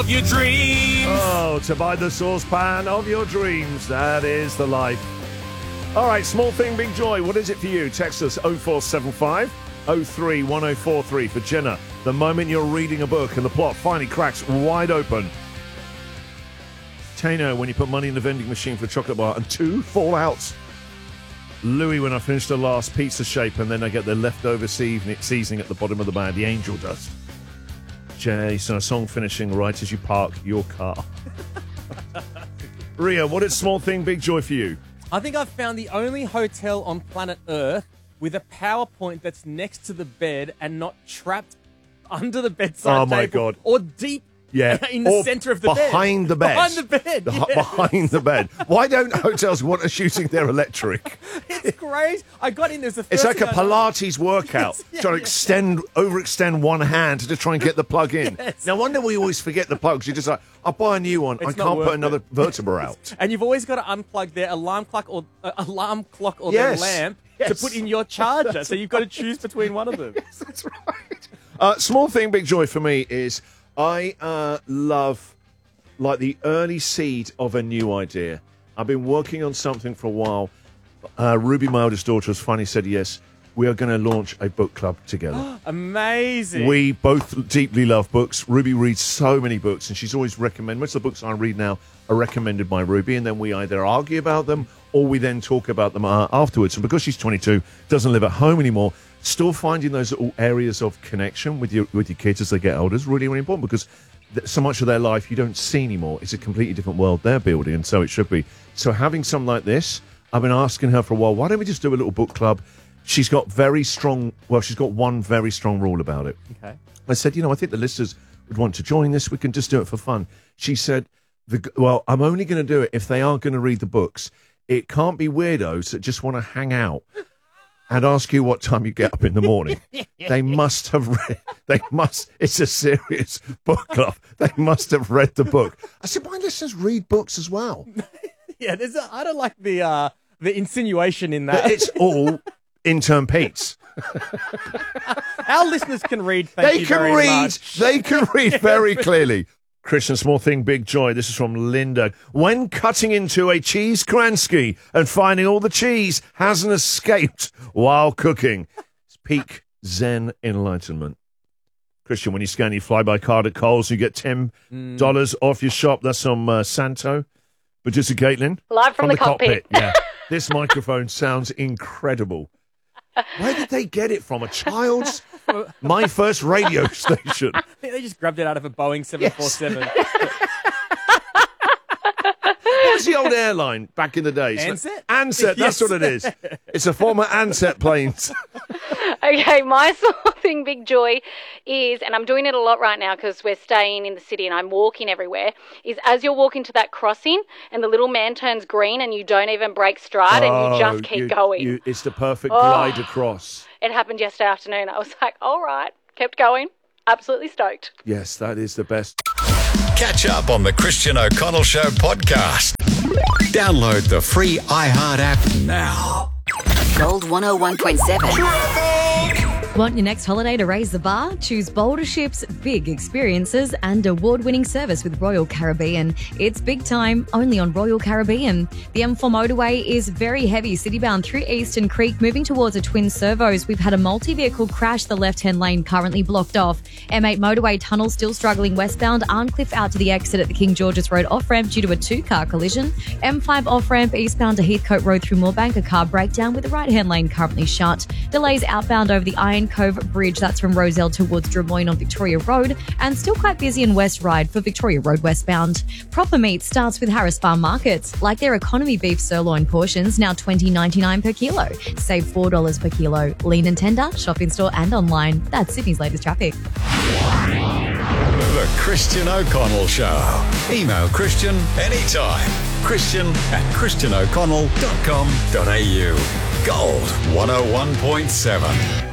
of your dreams. Oh, to buy the saucepan of your dreams. That is the life. All right, small thing, big joy. What is it for you? Text us 0475 03 1043 for Jenna. The moment you're reading a book and the plot finally cracks wide open. Tano, when you put money in the vending machine for a chocolate bar and 2 fall out. Louis, when I finish the last pizza shape and then I get the leftover seasoning at the bottom of the bag, the angel dust. Jason, a song finishing right as you park your car. Ria, what is small thing, big joy for you? I think I've found the only hotel on planet Earth with a PowerPoint that's next to the bed and not trapped under the bedside my table God. or deep in the or center of the bed. behind the bed. Behind the bed. Yeah. Behind the bed. Why don't hotels want us using their electric? It's great. I got in. There's the first It's like a thing Pilates workout. Trying to overextend one hand to try and get the plug in. Yes. No wonder we always forget the plugs. You're just like, I'll buy a new one. I It's not can't worth put another it. vertebra out. And you've always got to unplug their alarm clock or Yes. their lamp Yes. to put in your charger. So you've got to choose between one of them. That's right. Small thing, big joy for me is I love like the early seed of a new idea. I've been working on something for a while. Ruby, my oldest daughter, has finally said yes. We are going to launch a book club together. Amazing. We both deeply love books. Ruby reads so many books, and she's always recommended. Most of the books I read now are recommended by Ruby, and then we either argue about them or we then talk about them afterwards. And because she's 22, doesn't live at home anymore, still finding those little areas of connection with your kids as they get older is really, really important because so much of their life you don't see anymore. It's a completely different world they're building, and so it should be. So having something like this, I've been asking her for a while, why don't we just do a little book club? She's got she's got one very strong rule about it. Okay. I said, I think the listeners would want to join this. We can just do it for fun. She said, I'm only going to do it if they are going to read the books. It can't be weirdos that just want to hang out and ask you what time you get up in the morning. They must have read, it's a serious book club. They must have read the book. I said, my listeners read books as well. Yeah, I don't like the insinuation in that. It's all intern Pete's. Our listeners can read. Thank you very much. They can read very clearly. Christian, small thing, big joy. This is from Linda. When cutting into a cheese Kransky and finding all the cheese hasn't escaped while cooking, it's peak Zen enlightenment. Christian, when you scan your flyby card at Coles, you get $10 off your shop. That's from Santo. Producer Caitlin. Live from the cockpit. Yeah. This microphone sounds incredible. Where did they get it from? A child's? My first radio station. I think they just grabbed it out of a Boeing 747. What was the old airline back in the day? Ansett? Ansett, Yes. that's what it is. It's a former Ansett planes. Okay, my small thing, big joy is, and I'm doing it a lot right now because we're staying in the city and I'm walking everywhere, is as you're walking to that crossing and the little man turns green and you don't even break stride and you just keep going. It's the perfect glide across. It happened yesterday afternoon. I was like, all right, kept going. Absolutely stoked. Yes, that is the best. Catch up on the Christian O'Connell Show podcast. Download the free iHeart app now. Gold 101.7. Want your next holiday to raise the bar? Choose bolder ships, big experiences, and award-winning service with Royal Caribbean. It's big time, only on Royal Caribbean. The M4 motorway is very heavy, citybound through Eastern Creek, moving towards a twin servos. We've had a multi-vehicle crash, the left-hand lane currently blocked off. M8 motorway tunnel still struggling westbound, Arncliffe out to the exit at the King George's Road off-ramp due to a two-car collision. M5 off-ramp eastbound to Heathcote Road through Moorebank, a car breakdown with the right-hand lane currently shut. Delays outbound over the Iron Cove Bridge, that's from Rozelle towards Drummoyne on Victoria Road, and still quite busy in West Ryde for Victoria Road westbound. Proper Meat starts with Harris Farm Markets, like their economy beef sirloin portions, now $20.99 per kilo. Save $4 per kilo. Lean and tender, shop in store and online. That's Sydney's latest traffic. The Christian O'Connell Show. Email Christian anytime. Christian@christianoconnell.com.au. Gold 101.7.